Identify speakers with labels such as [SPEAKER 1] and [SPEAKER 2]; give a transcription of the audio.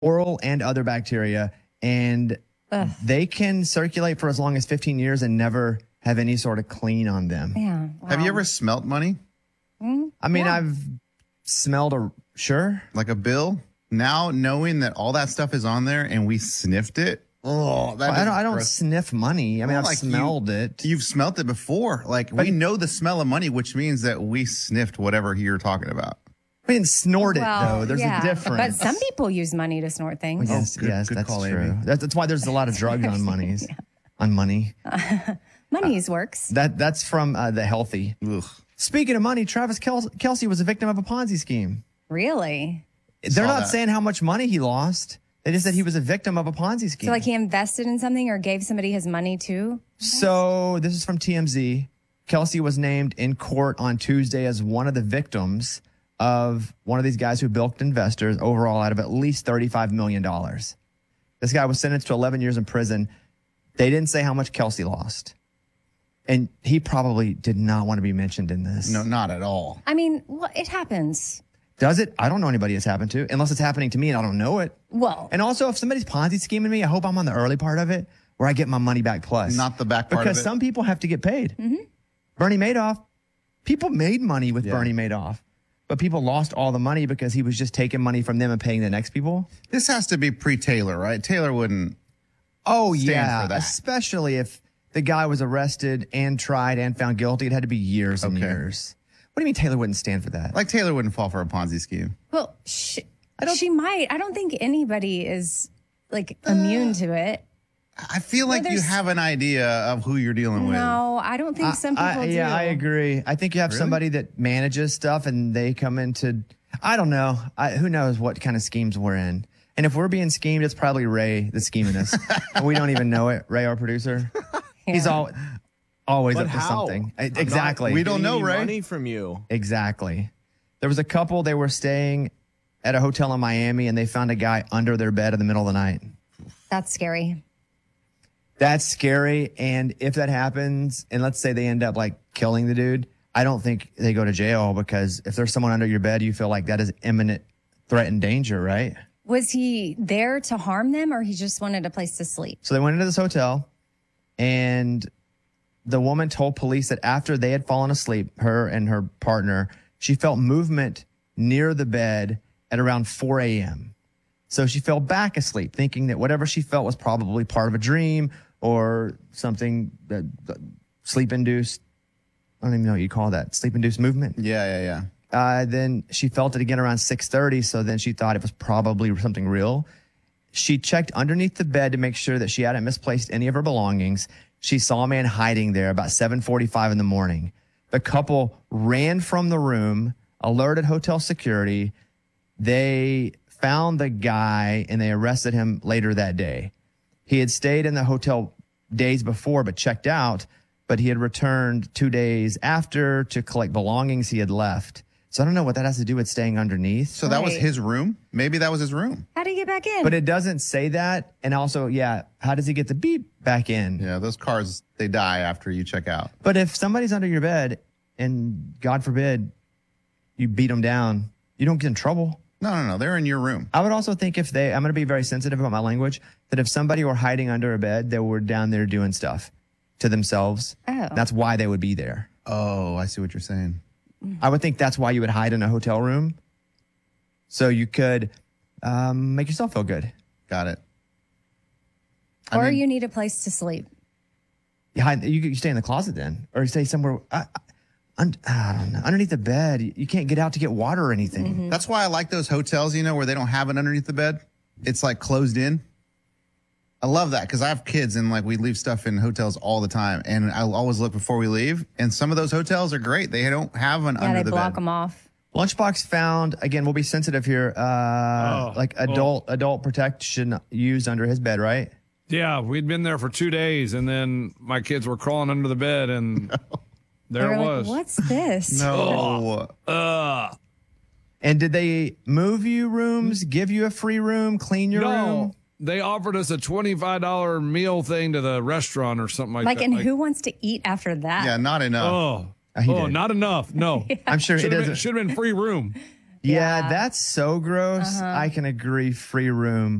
[SPEAKER 1] oral and other bacteria, and they can circulate for as long as 15 years and never have any sort of clean on them.
[SPEAKER 2] Yeah. Wow.
[SPEAKER 3] Have you ever smelt money?
[SPEAKER 1] I mean, I've smelled
[SPEAKER 3] Like a bill? Now, knowing that all that stuff is on there and we sniffed it. Oh,
[SPEAKER 1] I don't sniff money. I mean, I've smelled it.
[SPEAKER 3] You've smelt it before. Like, we know the smell of money, which means that we sniffed whatever you're talking about.
[SPEAKER 1] We didn't snort it, though. There's a difference.
[SPEAKER 2] But some people use money to snort things.
[SPEAKER 1] Yes,
[SPEAKER 3] good
[SPEAKER 1] that's
[SPEAKER 3] call,
[SPEAKER 1] true.
[SPEAKER 3] Amy.
[SPEAKER 1] That's why there's a lot of drugs on monies. On money.
[SPEAKER 2] Money's works.
[SPEAKER 1] That's from The Healthy.
[SPEAKER 3] Ugh.
[SPEAKER 1] Speaking of money, Travis Kelce was a victim of a Ponzi scheme.
[SPEAKER 2] Really?
[SPEAKER 1] They're not
[SPEAKER 3] that.
[SPEAKER 1] saying how much money he lost. They just said he was a victim of a Ponzi scheme.
[SPEAKER 2] So like he invested in something or gave somebody his money too?
[SPEAKER 1] So this is from TMZ. Kelce was named in court on Tuesday as one of the victims of one of these guys who bilked investors overall out of at least $35 million. This guy was sentenced to 11 years in prison. They didn't say how much Kelce lost. And he probably did not want to be mentioned in this.
[SPEAKER 3] No, not at all.
[SPEAKER 2] I mean, well, it happens.
[SPEAKER 1] Does it? I don't know anybody it's happened to, unless it's happening to me and I don't know it.
[SPEAKER 2] Well,
[SPEAKER 1] And also, if somebody's Ponzi scheming me, I hope I'm on the early part of it where I get my money back plus.
[SPEAKER 3] Not the back part of
[SPEAKER 1] Because
[SPEAKER 3] it.
[SPEAKER 1] some people have to get paid.
[SPEAKER 2] Mm-hmm.
[SPEAKER 1] Bernie Madoff, people made money with Bernie Madoff, but people lost all the money because he was just taking money from them and paying the next people.
[SPEAKER 3] This has to be pre-Taylor, right? Taylor wouldn't.
[SPEAKER 1] Oh,
[SPEAKER 3] Stand
[SPEAKER 1] yeah.
[SPEAKER 3] for that.
[SPEAKER 1] Especially if the guy was arrested and tried and found guilty. It had to be years and
[SPEAKER 3] Okay.
[SPEAKER 1] years. What do you mean Taylor wouldn't stand for that?
[SPEAKER 3] Like, Taylor wouldn't fall for a Ponzi scheme.
[SPEAKER 2] well, she might. I don't think anybody is like immune to it.
[SPEAKER 3] I feel like you
[SPEAKER 2] there's-
[SPEAKER 3] have an idea of who you're dealing with.
[SPEAKER 2] No, I don't think some people do.
[SPEAKER 1] Yeah, I agree. I think you have somebody that manages stuff and they come into, I don't know. Who knows what kind of schemes we're in. And if we're being schemed, it's probably Ray that's scheming us. And we don't even know it. Ray, our producer. He's always
[SPEAKER 4] But
[SPEAKER 1] up to
[SPEAKER 4] how?
[SPEAKER 1] something.
[SPEAKER 4] I'm
[SPEAKER 1] Exactly.
[SPEAKER 4] not
[SPEAKER 3] We don't
[SPEAKER 4] getting
[SPEAKER 3] know,
[SPEAKER 4] any
[SPEAKER 3] Ray.
[SPEAKER 4] money from you.
[SPEAKER 1] Exactly. There was a couple, they were staying at a hotel in Miami and they found a guy under their bed in the middle of the night.
[SPEAKER 2] That's scary.
[SPEAKER 1] That's scary. And if that happens, and let's say they end up like killing the dude, I don't think they go to jail because if there's someone under your bed, you feel like that is imminent threat and danger, right?
[SPEAKER 2] Was he there to harm them or he just wanted a place to sleep?
[SPEAKER 1] So they went into this hotel and the woman told police that after they had fallen asleep, her and her partner, she felt movement near the bed at around 4 a.m. So she fell back asleep, thinking that whatever she felt was probably part of a dream or something that sleep-induced. I don't even know what you call that. Sleep-induced movement.
[SPEAKER 3] Yeah.
[SPEAKER 1] Then she felt it again around 6:30. So then she thought it was probably something real. She checked underneath the bed to make sure that she hadn't misplaced any of her belongings. She saw a man hiding there about 7:45 in the morning. The couple ran from the room, alerted hotel security. They found the guy and they arrested him later that day. He had stayed in the hotel days before but checked out, but he had returned 2 days after to collect belongings he had left. So I don't know what that has to do with staying underneath.
[SPEAKER 3] So that was
[SPEAKER 2] Right.
[SPEAKER 3] his room? Maybe that was his room.
[SPEAKER 2] How do you get back in?
[SPEAKER 1] But it doesn't say that. And also, how does he get the beep back in?
[SPEAKER 3] Yeah, those cars, they die after you check out.
[SPEAKER 1] But if somebody's under your bed and God forbid you beat them down, you don't get in trouble.
[SPEAKER 3] No. They're in your room.
[SPEAKER 1] I would also think I'm going to be very sensitive about my language, that if somebody were hiding under a bed, they were down there doing stuff to themselves.
[SPEAKER 2] Oh.
[SPEAKER 1] That's why they would be there.
[SPEAKER 3] Oh, I see what you're saying.
[SPEAKER 1] I would think that's why you would hide in a hotel room. So you could make yourself feel good.
[SPEAKER 3] Got it.
[SPEAKER 2] or you need a place to sleep.
[SPEAKER 1] You stay in the closet then, or stay somewhere. I don't know, underneath the bed. You can't get out to get water or anything.
[SPEAKER 3] That's why I like those hotels, where they don't have it underneath the bed. It's like closed in. I love that because I have kids and we leave stuff in hotels all the time. And I always look before we leave. And some of those hotels are great. They don't have an
[SPEAKER 2] Yeah,
[SPEAKER 3] under
[SPEAKER 2] they
[SPEAKER 3] the
[SPEAKER 2] block
[SPEAKER 3] bed.
[SPEAKER 2] them off.
[SPEAKER 1] Lunchbox found, again, we'll be sensitive here, adult protection used under his bed, right?
[SPEAKER 5] Yeah, we'd been there for 2 days, and then my kids were crawling under the bed, and there
[SPEAKER 2] They
[SPEAKER 5] it
[SPEAKER 2] were
[SPEAKER 5] was.
[SPEAKER 2] like, what's this?
[SPEAKER 3] No.
[SPEAKER 1] And did they move you rooms, give you a free room, clean your
[SPEAKER 5] No,
[SPEAKER 1] room?
[SPEAKER 5] they offered us a $25 meal thing to the restaurant or something like that.
[SPEAKER 2] And who wants to eat after that?
[SPEAKER 3] Yeah, not enough.
[SPEAKER 5] Oh,
[SPEAKER 1] He did.
[SPEAKER 5] not enough. No.
[SPEAKER 1] I'm sure it
[SPEAKER 5] Should have
[SPEAKER 1] doesn't.
[SPEAKER 5] been free room.
[SPEAKER 1] Yeah, that's so gross. I can agree. Free room.